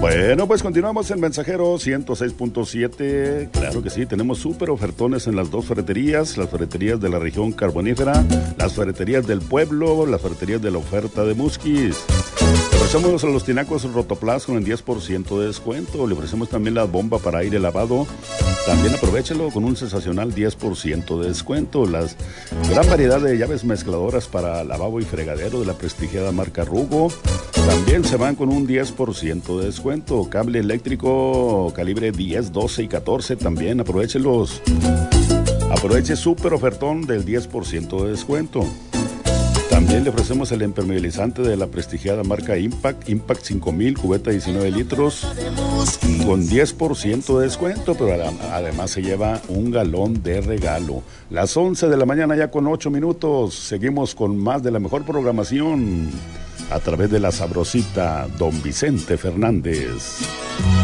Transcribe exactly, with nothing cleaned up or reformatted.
Bueno, pues continuamos en Mensajero ciento seis punto siete. Claro que sí, tenemos súper ofertones en las dos ferreterías, las ferreterías de la región carbonífera, las ferreterías del pueblo, las ferreterías de la oferta de Musquis. Le ofrecemos a los tinacos Rotoplas con el diez por ciento de descuento. Le ofrecemos también la bomba para aire lavado. También aprovechalo con un sensacional diez por ciento de descuento. La gran variedad de llaves mezcladoras para lavabo y fregadero de la prestigiada marca Rugo también se van con un diez por ciento de descuento. Cable eléctrico calibre diez, doce y catorce también aprovechelos. Aproveche súper ofertón del diez por ciento de descuento. También le ofrecemos el impermeabilizante de la prestigiada marca Impact, Impact cinco mil, cubeta diecinueve litros, con diez por ciento de descuento, pero además se lleva un galón de regalo. Las once de la mañana ya con ocho minutos, seguimos con más de la mejor programación a través de la sabrosita Don Vicente Fernández.